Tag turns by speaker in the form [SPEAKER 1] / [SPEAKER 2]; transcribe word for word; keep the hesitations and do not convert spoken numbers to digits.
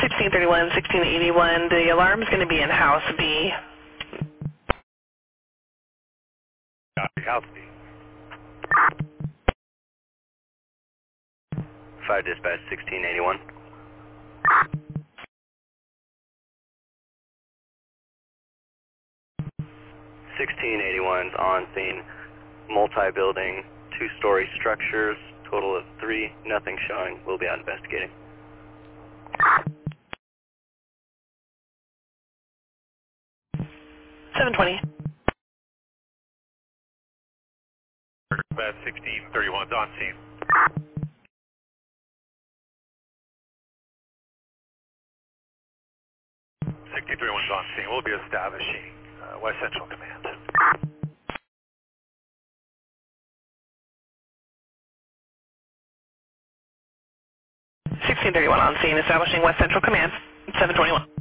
[SPEAKER 1] sixteen thirty-one, sixteen eighty-one, the alarm is going to be in House B.
[SPEAKER 2] Copy, House B. Fire dispatch sixteen eighty-one. sixteen eighty-one's on scene, multi-building, two-story structures, total of three, nothing showing. We'll be out investigating.
[SPEAKER 1] seven twenty.
[SPEAKER 2] Dispatch sixteen thirty-one's on scene. sixteen thirty-one's on scene. We'll be establishing uh, West Central Command.
[SPEAKER 1] sixteen thirty-one on scene, establishing West Central Command, seven twenty-one.